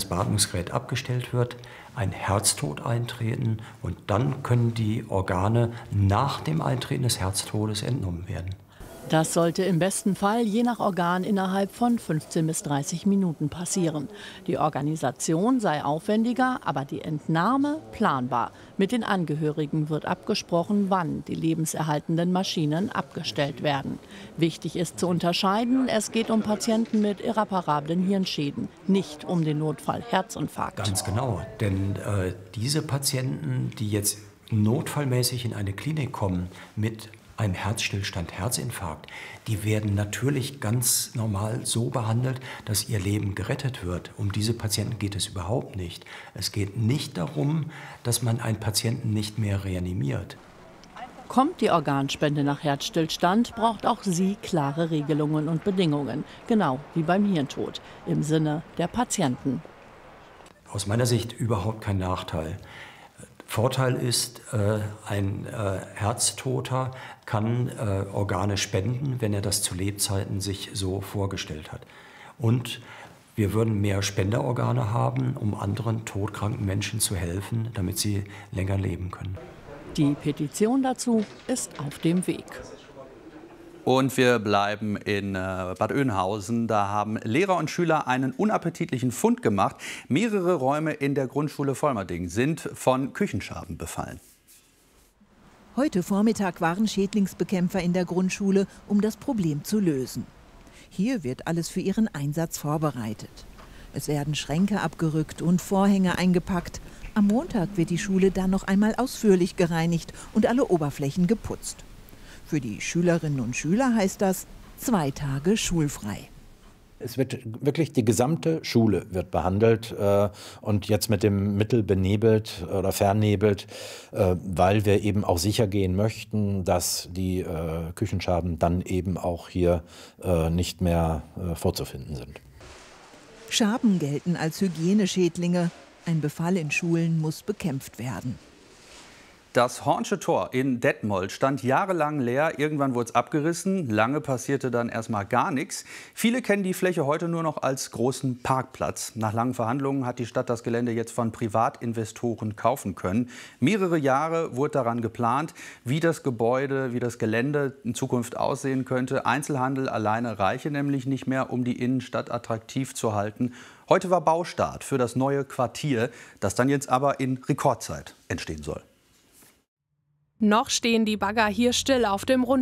das Beatmungsgerät abgestellt wird, ein Herztod eintreten und dann können die Organe nach dem Eintreten des Herztodes entnommen werden. Das sollte im besten Fall je nach Organ innerhalb von 15 bis 30 Minuten passieren. Die Organisation sei aufwendiger, aber die Entnahme planbar. Mit den Angehörigen wird abgesprochen, wann die lebenserhaltenden Maschinen abgestellt werden. Wichtig ist zu unterscheiden, es geht um Patienten mit irreparablen Hirnschäden, nicht um den Notfall Herzinfarkt. Ganz genau, denn diese Patienten, die jetzt notfallmäßig in eine Klinik kommen mit einem Herzstillstand, Herzinfarkt, die werden natürlich ganz normal so behandelt, dass ihr Leben gerettet wird. Um diese Patienten geht es überhaupt nicht. Es geht nicht darum, dass man einen Patienten nicht mehr reanimiert. Kommt die Organspende nach Herzstillstand, braucht auch sie klare Regelungen und Bedingungen. Genau wie beim Hirntod, im Sinne der Patienten. Aus meiner Sicht überhaupt kein Nachteil. Vorteil ist, ein Herztoter kann Organe spenden, wenn er das zu Lebzeiten sich so vorgestellt hat. Und wir würden mehr Spenderorgane haben, um anderen todkranken Menschen zu helfen, damit sie länger leben können. Die Petition dazu ist auf dem Weg. Und wir bleiben in Bad Oeynhausen. Da haben Lehrer und Schüler einen unappetitlichen Fund gemacht. Mehrere Räume in der Grundschule Volmerding sind von Küchenschaben befallen. Heute Vormittag waren Schädlingsbekämpfer in der Grundschule, um das Problem zu lösen. Hier wird alles für ihren Einsatz vorbereitet. Es werden Schränke abgerückt und Vorhänge eingepackt. Am Montag wird die Schule dann noch einmal ausführlich gereinigt und alle Oberflächen geputzt. Für die Schülerinnen und Schüler heißt das 2 Tage schulfrei. Es wird wirklich die gesamte Schule wird behandelt und jetzt mit dem Mittel benebelt oder vernebelt, weil wir eben auch sicher gehen möchten, dass die Küchenschaben dann eben auch hier nicht mehr vorzufinden sind. Schaben gelten als Hygieneschädlinge. Ein Befall in Schulen muss bekämpft werden. Das Hornsche Tor in Detmold stand jahrelang leer. Irgendwann wurde es abgerissen. Lange passierte dann erstmal gar nichts. Viele kennen die Fläche heute nur noch als großen Parkplatz. Nach langen Verhandlungen hat die Stadt das Gelände jetzt von Privatinvestoren kaufen können. Mehrere Jahre wurde daran geplant, wie das Gebäude, wie das Gelände in Zukunft aussehen könnte. Einzelhandel alleine reiche nämlich nicht mehr, um die Innenstadt attraktiv zu halten. Heute war Baustart für das neue Quartier, das dann jetzt aber in Rekordzeit entstehen soll. Noch stehen die Bagger hier still auf dem rund